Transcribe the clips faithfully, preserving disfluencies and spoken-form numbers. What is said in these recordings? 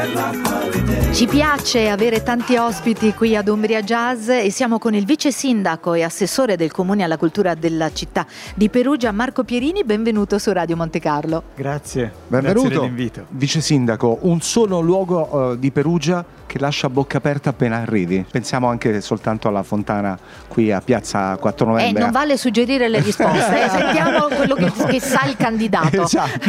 Ci piace avere tanti ospiti qui ad Umbria Jazz e siamo con il vice sindaco e assessore del Comune alla cultura della città di Perugia, Marco Pierini. Benvenuto su Radio Monte Carlo. Grazie, benvenuto. Grazie dell'invito. Vice sindaco, un solo luogo uh, di Perugia che lascia a bocca aperta appena arrivi. Pensiamo anche soltanto alla fontana qui a Piazza quattro Novembre. Eh, non vale suggerire le risposte, eh. Sentiamo quello che, che sa il candidato. Esatto,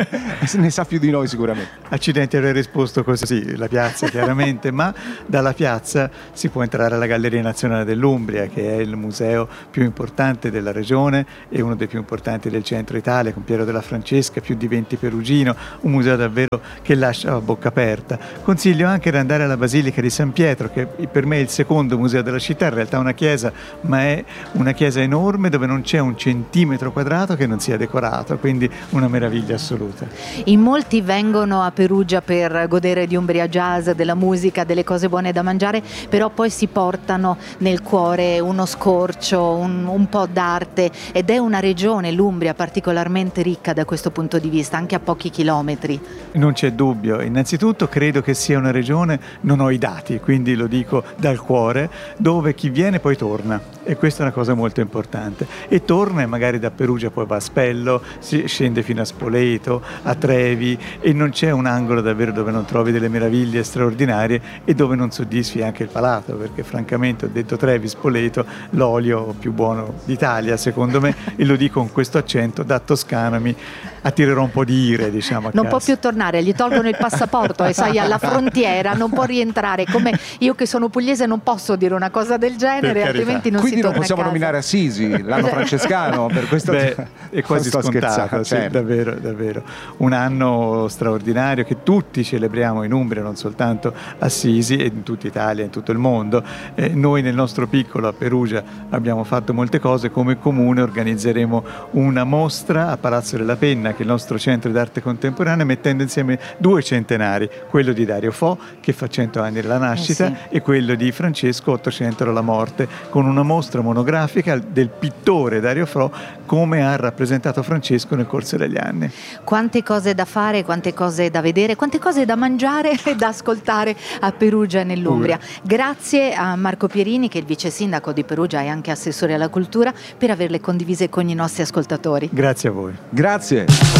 ne sa più di noi sicuramente. Accidenti, avrei risposto così, la piazza chiaramente, ma dalla piazza si può entrare alla Galleria Nazionale dell'Umbria, che è il museo più importante della regione e uno dei più importanti del centro Italia, con Piero della Francesca, più di venti perugino, un museo davvero che lascia a bocca aperta. Consiglio anche di andare alla Basilica di San Pietro, che per me è il secondo museo della città, in realtà è una chiesa, ma è una chiesa enorme dove non c'è un centimetro quadrato che non sia decorato, quindi una meraviglia assoluta. In molti vengono a Perugia per godere di Umbria Jazz, della musica, delle cose buone da mangiare, però poi si portano nel cuore uno scorcio, un, un po' d'arte, ed è una regione, l'Umbria, particolarmente ricca da questo punto di vista, anche a pochi chilometri. Non c'è dubbio, innanzitutto credo che sia una regione, non ho i dati, quindi lo dico dal cuore, dove chi viene poi torna, e questa è una cosa molto importante, e torna e magari da Perugia poi va a Spello, si scende fino a Spoleto, a Trevi, e non c'è un angolo davvero dove non trovi delle meraviglie straordinarie e dove non soddisfi anche il palato, perché francamente ho detto Trevi, Spoleto, l'olio più buono d'Italia secondo me, e lo dico con questo accento da toscano, mi attirerò un po' di ire, diciamo, a non casa. può più tornare, gli tolgono il passaporto e sai, alla frontiera non può rientrare, come io che sono pugliese non posso dire una cosa del genere, altrimenti non quindi si non torna possiamo a casa. nominare Assisi, l'anno francescano, per questo. Beh, è quasi scontato, sì, certo. davvero, davvero un anno straordinario che tutti celebriamo in Umbria, non soltanto Assisi, e in tutta Italia, in tutto il mondo. Eh, noi nel nostro piccolo a Perugia abbiamo fatto molte cose. Come comune organizzeremo una mostra a Palazzo della Penna, che è il nostro centro d'arte contemporanea, mettendo insieme due centenari, quello di Dario Fo, che fa cento anni dalla nascita, eh sì. e quello di Francesco, ottocento alla morte, con una mostra monografica del pittore Dario Fo, come ha rappresentato Francesco nel corso degli anni. Quante cose da fare, quante cose da vedere, quante cose da mangiare e da ascoltare a Perugia e nell'Umbria. Grazie a Marco Pierini, che è il vice sindaco di Perugia e anche assessore alla cultura, per averle condivise con i nostri ascoltatori. Grazie a voi. Grazie.